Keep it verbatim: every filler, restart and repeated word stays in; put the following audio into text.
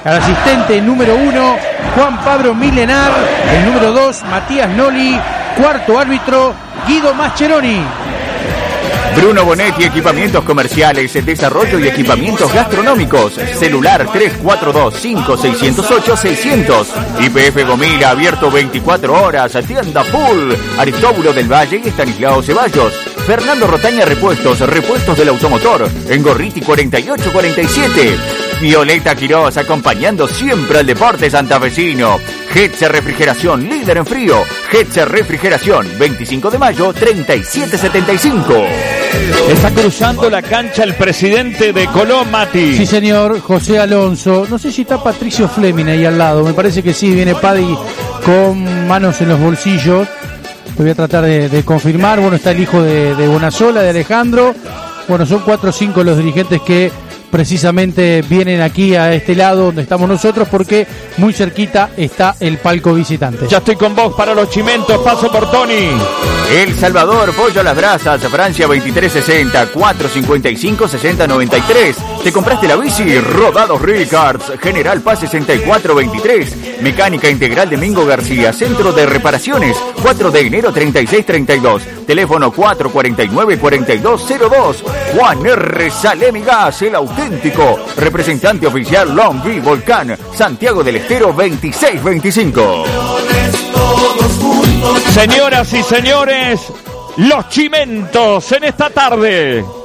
al asistente número uno, Juan Pablo Milenar, el número dos, Matías Noli, cuarto árbitro, Guido Mascheroni. Bruno Bonetti, equipamientos comerciales, desarrollo y equipamientos gastronómicos. Celular tres cuatro dos, cinco seis cero ocho, seiscientos. Y P F Gomila, abierto veinticuatro horas. Tienda Full. Aristóbulo del Valle y Estanislao Ceballos. Fernando Rotaña Repuestos, repuestos del automotor. En Gorriti cuarenta y ocho cuarenta y siete. Violeta Quiroz, acompañando siempre al deporte santafesino. Hetze Refrigeración, líder en frío. Hetze Refrigeración, veinticinco de mayo, treinta y siete setenta y cinco. Está cruzando la cancha el presidente de Colón, Mati. Sí, señor, José Alonso. No sé si está Patricio Fleming ahí al lado. Me parece que sí, viene Paddy con manos en los bolsillos. Lo voy a tratar de, de confirmar. Bueno, está el hijo de, de Bonasola, de Alejandro. Bueno, son cuatro o cinco los dirigentes que precisamente vienen aquí a este lado donde estamos nosotros, porque muy cerquita está el palco visitante. Ya estoy con vos para los chimentos, paso por Tony. El Salvador, pollo a las brasas, Francia veintitrés sesenta, cuatro cincuenta y cinco, sesenta noventa y tres. ¿Te compraste la bici? Rodados Ricards, General Paz sesenta y cuatro veintitrés. Mecánica Integral de Mingo García, Centro de Reparaciones, cuatro de enero treinta y seis treinta y dos. Teléfono cuatro cuarenta y nueve, cuarenta y dos cero dos. Juan R. Salemi Gas, el auténtico representante oficial Long Beach Volcán, Santiago del Estero veintiséis veinticinco. Señoras y señores, los chimentos en esta tarde.